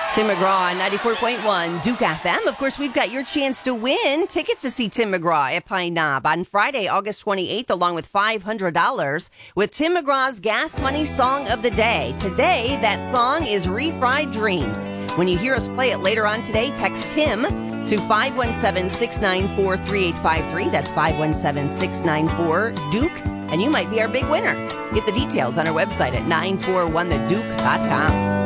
Tim McGraw on 94.1 Duke FM. Of course, we've got your chance to win tickets to see Tim McGraw at Pine Knob on Friday, August 28th, along with $500 with Tim McGraw's Gas Money Song of the Day. Today, that song is Refried Dreams. When you hear us play it later on today, text Tim to 517-694-3853. That's 517-694-DUKE. And you might be our big winner. Get the details on our website at 941theduke.com.